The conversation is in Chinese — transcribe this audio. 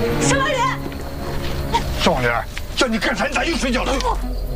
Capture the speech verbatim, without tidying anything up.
沈王莲， 沈王莲，叫你干啥？你咋又睡觉了？